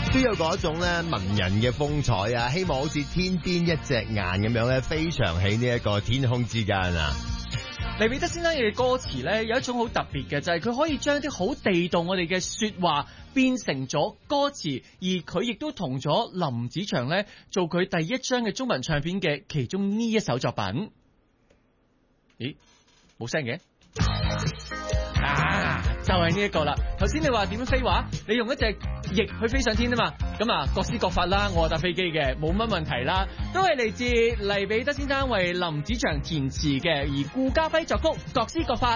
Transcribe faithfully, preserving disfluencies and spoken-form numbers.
都有嗰種咧文人嘅風采啊，希望好似天邊一隻雁咁樣咧飛翔喺呢一個天空之間啊。 黎彼得先生嘅歌詞咧有一種好特別嘅，就係、是、佢可以將啲好地道我哋嘅說話變成咗歌詞，而佢亦都同咗林子祥咧做佢第一張嘅中文唱片嘅其中呢一首作品。咦，冇聲嘅啊，就係呢一個啦。頭先你話點樣飛話，你用一隻翼去飛上天啊嘛，咁啊各施各法啦，我搭飛機嘅冇乜問題啦，都係嚟自黎彼得先生為林子祥填詞嘅，而顧嘉輝作曲，各施各法。